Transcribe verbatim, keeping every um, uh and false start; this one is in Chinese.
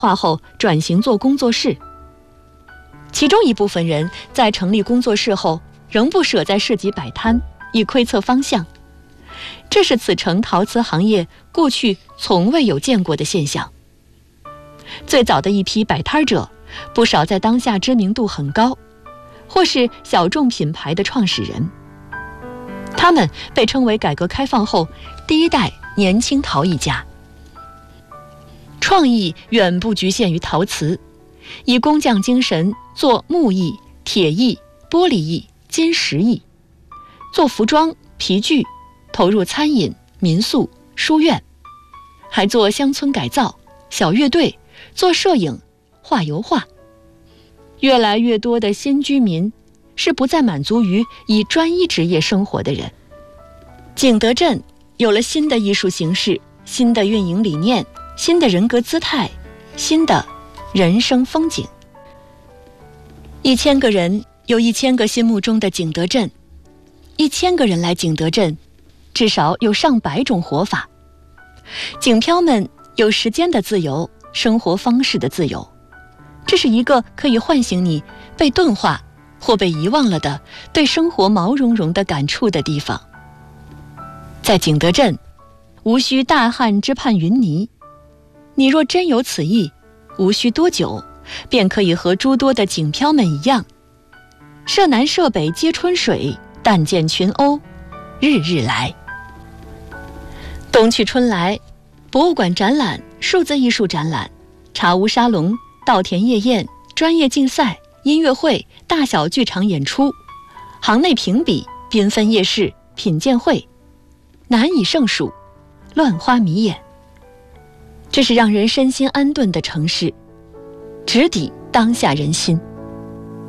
化后转型做工作室。其中一部分人在成立工作室后，仍不舍在市集摆摊，以窥测方向。这是此城陶瓷行业过去从未有见过的现象。最早的一批摆摊者，不少在当下知名度很高，或是小众品牌的创始人。他们被称为改革开放后第一代年轻陶艺家。创意远不局限于陶瓷，以工匠精神做木艺、铁艺、玻璃艺、金石艺，做服装、皮具，投入餐饮、民宿、书院，还做乡村改造、小乐队，做摄影、画油画。越来越多的新居民是不再满足于以专一职业生活的人。景德镇有了新的艺术形式、新的运营理念、新的人格姿态、新的人生风景。一千个人有一千个心目中的景德镇，一千个人来景德镇，至少有上百种活法。景漂们有时间的自由，生活方式的自由，这是一个可以唤醒你被钝化或被遗忘了的对生活毛茸茸的感触的地方。在景德镇，无需大汉之畔云泥，你若真有此意，无需多久，便可以和诸多的景漂们一样，涉南涉北皆春水，但见群鸥日日来。冬去春来，博物馆展览、数字艺术展览、茶屋沙龙、稻田夜宴、专业竞赛、音乐会、大小剧场演出，行内评比、缤纷夜市、品鉴会，难以胜数，乱花迷眼。这是让人身心安顿的城市，直抵当下人心。